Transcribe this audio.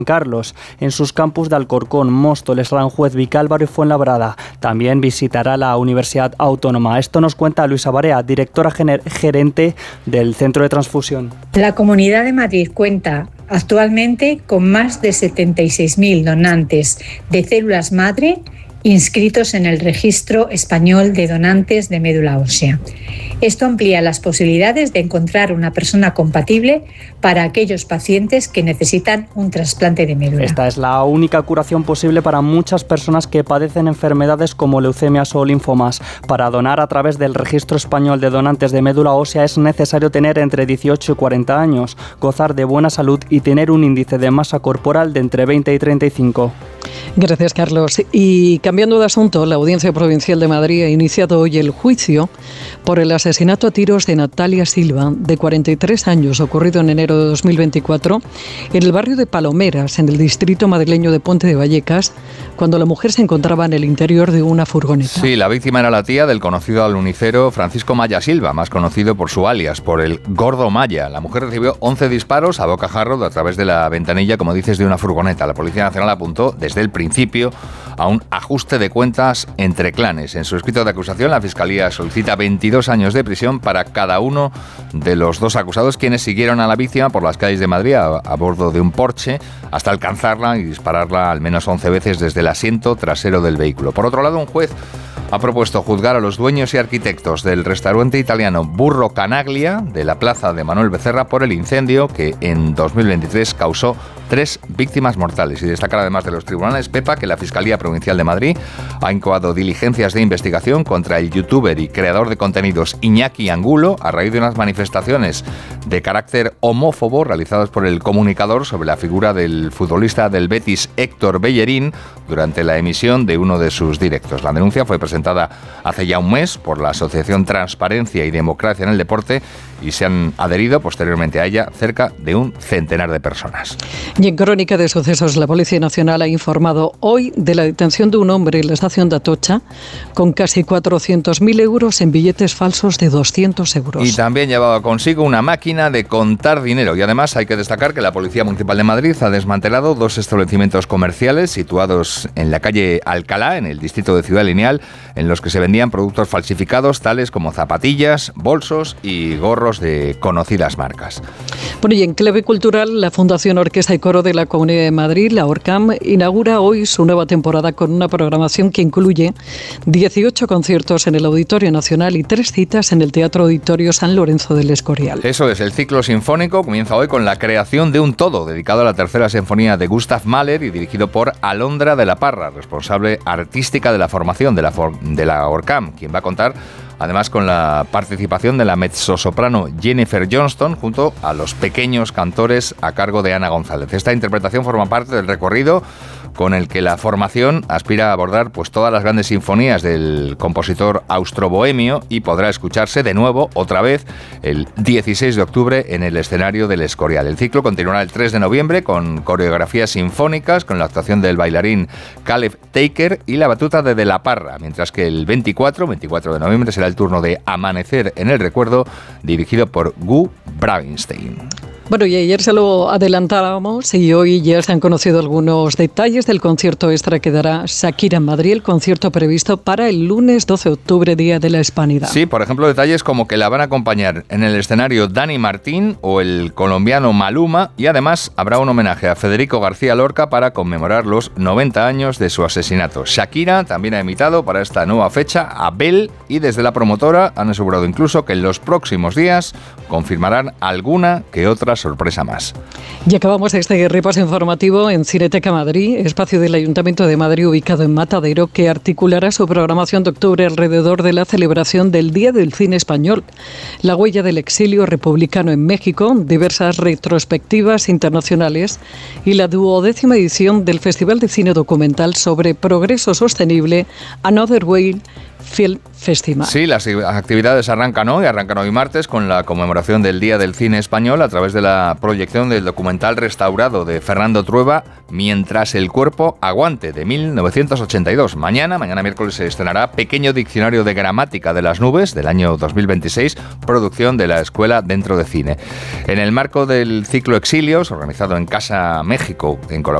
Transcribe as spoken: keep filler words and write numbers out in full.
Carlos, en sus campus de Alcorcón, Móstoles, Aranjuez, Vicálvaro y Fuenlabrada. También visitará la Universidad Autónoma. Esto nos cuenta Luisa Barea, directora gener- gerente del Centro de Transfusión. La Comunidad de Madrid cuenta actualmente con más de setenta y seis mil donantes de células madre inscritos en el Registro Español de Donantes de Médula Ósea. Esto amplía las posibilidades de encontrar una persona compatible para aquellos pacientes que necesitan un trasplante de médula. Esta es la única curación posible para muchas personas que padecen enfermedades como leucemias o linfomas. Para donar a través del Registro Español de Donantes de Médula Ósea es necesario tener entre dieciocho y cuarenta años, gozar de buena salud y tener un índice de masa corporal de entre veinte y treinta y cinco. Gracias, Carlos. Y cambiando de asunto, la Audiencia Provincial de Madrid ha iniciado hoy el juicio por el asesinato a tiros de Natalia Silva, de cuarenta y tres años, ocurrido en enero de dos mil veinticuatro, en el barrio de Palomeras, en el distrito madrileño de Puente de Vallecas, cuando la mujer se encontraba en el interior de una furgoneta. Sí, la víctima era la tía del conocido alunicero Francisco Maya Silva, más conocido por su alias, por el Gordo Maya. La mujer recibió once disparos a bocajarro a través de la ventanilla, como dices, de una furgoneta. La Policía Nacional apuntó desde el principio a un ajuste de cuentas entre clanes. En su escrito de acusación, la Fiscalía solicita veintidós años de prisión para cada uno de los dos acusados, quienes siguieron a la víctima por las calles de Madrid a, a bordo de un Porsche hasta alcanzarla y dispararla al menos once veces desde el asiento trasero del vehículo. Por otro lado, un juez ha propuesto juzgar a los dueños y arquitectos del restaurante italiano Burro Canaglia de la plaza de Manuel Becerra por el incendio que en dos mil veintitrés causó tres víctimas mortales. Y destacar además de los tribunales, Pepa, que la Fiscalía Provincial de Madrid ha incoado diligencias de investigación contra el youtuber y creador de contenidos Iñaki Angulo a raíz de unas manifestaciones de carácter homófobo realizadas por el comunicador sobre la figura del futbolista del Betis Héctor Bellerín durante la emisión de uno de sus directos. La denuncia fue presentada hace ya un mes por la Asociación Transparencia y Democracia en el Deporte y se han adherido posteriormente a ella cerca de un centenar de personas. Y en Crónica de Sucesos, la Policía Nacional ha informado hoy de la detención de un hombre en la estación de Atocha con casi cuatrocientos mil euros en billetes falsos de doscientos euros. Y también llevaba consigo una máquina de contar dinero. Y además hay que destacar que la Policía Municipal de Madrid ha desmantelado dos establecimientos comerciales situados en la calle Alcalá, en el distrito de Ciudad Lineal, en los que se vendían productos falsificados tales como zapatillas, bolsos y gorros de conocidas marcas. Bueno, y en clave cultural, la Fundación Orquesta y Coro de la Comunidad de Madrid, la ORCAM, inaugura hoy su nueva temporada con una programación que incluye dieciocho conciertos en el Auditorio Nacional y tres citas en el Teatro Auditorio San Lorenzo del Escorial. Eso es, el ciclo sinfónico comienza hoy con la creación de un todo dedicado a la tercera sinfonía de Gustav Mahler y dirigido por Alondra de la Parra, responsable artística de la formación de la, for- de la ORCAM, quien va a contar además con la participación de la mezzosoprano Jennifer Johnston junto a los pequeños cantores a cargo de Ana González. Esta interpretación forma parte del recorrido con el que la formación aspira a abordar pues todas las grandes sinfonías del compositor austrobohemio y podrá escucharse de nuevo otra vez el dieciséis de octubre en el escenario del Escorial. El ciclo continuará el tres de noviembre con coreografías sinfónicas con la actuación del bailarín Caleb Taker y la batuta de De la Parra, mientras que el veinticuatro de noviembre será el turno de Amanecer en el Recuerdo, dirigido por Gu Bravinstein. Bueno, y ayer se lo adelantábamos y hoy ya se han conocido algunos detalles del concierto extra que dará Shakira en Madrid, el concierto previsto para el lunes doce de octubre, Día de la Hispanidad. Sí, por ejemplo, detalles como que la van a acompañar en el escenario Dani Martín o el colombiano Maluma, y además habrá un homenaje a Federico García Lorca para conmemorar los noventa años de su asesinato. Shakira también ha invitado para esta nueva fecha a Bel y desde la promotora han asegurado incluso que en los próximos días confirmarán alguna que otra sorpresa más. Y acabamos este repaso informativo en Cineteca Madrid, espacio del Ayuntamiento de Madrid ubicado en Matadero, que articulará su programación de octubre alrededor de la celebración del Día del Cine Español, la huella del exilio republicano en México, diversas retrospectivas internacionales y la duodécima edición del Festival de Cine Documental sobre Progreso Sostenible, Another Way Film Festival. Sí, las actividades arrancan hoy, arrancan hoy martes con la conmemoración del Día del Cine Español a través de la proyección del documental restaurado de Fernando Trueba, Mientras el cuerpo aguante, de mil novecientos ochenta y dos. Mañana, mañana miércoles se estrenará Pequeño Diccionario de Gramática de las Nubes del año dos mil veintiséis, producción de la Escuela Dentro de Cine. En el marco del ciclo Exilios, organizado en Casa México en colaboración